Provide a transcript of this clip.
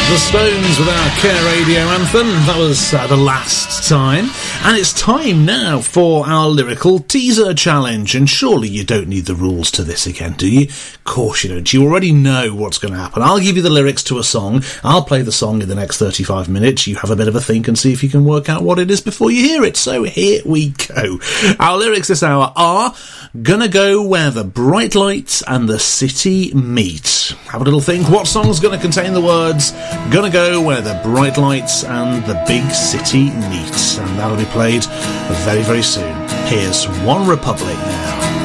The Stones with our Care Radio anthem. That was the last time. And it's time now for our lyrical teaser challenge. And surely you don't need the rules to this again, do you? Of course you don't. You already know what's going to happen. I'll give you the lyrics to a song. I'll play the song in the next 35 minutes. You have a bit of a think and see if you can work out what it is before you hear it. So here we go. Our lyrics this hour are Gonna Go Where the Bright Lights and the City Meet. Have a little think. What song's going to contain the words Gonna Go Where the Bright Lights and the Big City Meet? And that'll be played very, very soon. Here's One Republic now.